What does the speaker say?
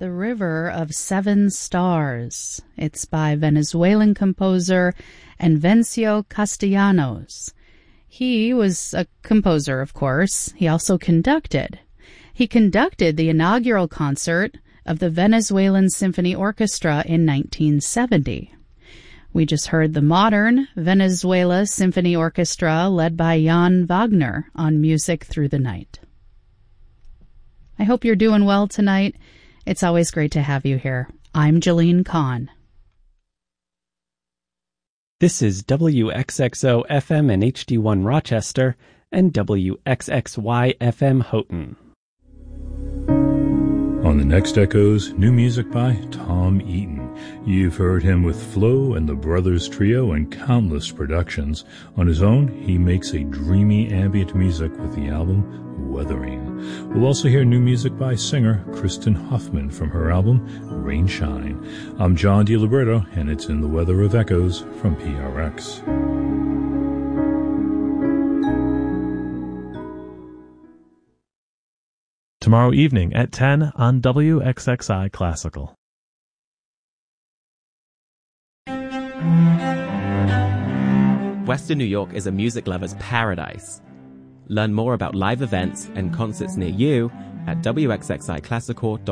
The River of Seven Stars. It's by Venezuelan composer Invencio Castellanos. He was a composer, of course. He also conducted. He conducted the inaugural concert of the Venezuelan Symphony Orchestra in 1970. We just heard the modern Venezuela Symphony Orchestra led by Jan Wagner on Music Through the Night. I hope you're doing well tonight. It's always great to have you here. I'm Jeline Kahn. This is WXXO FM and HD1 Rochester and WXXY FM Houghton. On the next Echoes, new music by Tom Eaton. You've heard him with Flo and the Brothers Trio and countless productions. On his own, he makes a dreamy ambient music with the album Weathering. We'll also hear new music by singer Kristen Hoffman from her album Rain Shine. I'm John DiLiberto, and it's in the Weather of Echoes from PRX. Tomorrow evening at 10 on WXXI Classical. Western New York is a music lover's paradise. Learn more about live events and concerts near you at wxxiclassical.org.